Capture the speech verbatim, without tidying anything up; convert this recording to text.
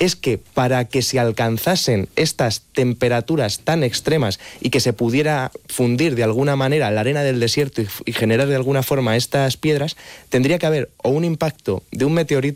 es que para que se alcanzasen estas temperaturas tan extremas y que se pudiera fundir de alguna manera la arena del desierto y, y generar de alguna forma estas piedras, tendría que haber o un impacto de un meteorito